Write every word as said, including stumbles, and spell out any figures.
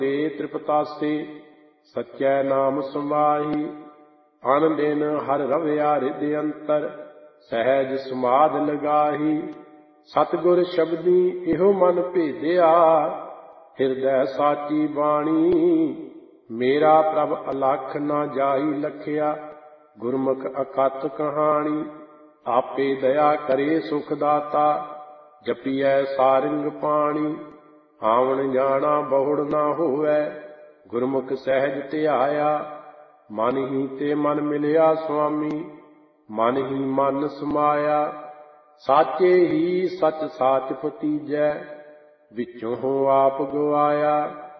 ਤੇ ਤ੍ਰਿਪਤਾਸੇ ਸਚੈ ਨਾਮ ਸਮਾਹੀ। ਅਨ ਦਿਨ ਹਰ ਰਵਿਆ ਰਿਦ ਅੰਤਰ ਸਹਿਜ ਸਮਾਧ ਲਗਾਹੀ। ਸਤਿਗੁਰ ਸ਼ਬਦੀ ਇਹੋ ਮਨ ਭੇਦਿਆ ਹਿਰਦੈ ਸਾਚੀ ਬਾਣੀ। ਮੇਰਾ ਪ੍ਰਭ ਅਲਖ ਨਾ ਜਾਈ ਲਖਿਆ ਗੁਰਮੁਖ ਅਕਥ ਕਹਾਣੀ। ਆਪੇ ਦਇਆ ਕਰੇ ਸੁਖ ਦਾਤਾ ਜਪੀਐ ਸਾਰਿੰਗ ਪਾਣੀ। ਆਵਣ ਜਾਣਾ ਬਹੁੜ ਨਾ ਹੋਵੈ ਗੁਰਮੁਖ ਸਹਿਜ ਧਿਆਇਆ। ਮਨ ਹੀ ਤੇ ਮਨ ਮਿਲਿਆ ਸੁਆਮੀ ਮਨ ਹੀ ਮਨ ਸਮਾਇਆ। ਸਾਚੇ ਹੀ ਸਚ ਸਾਚ ਭਤੀਜੈ ਵਿੱਚੋਂ ਹੋ ਆਪ ਗਵਾਇਆ।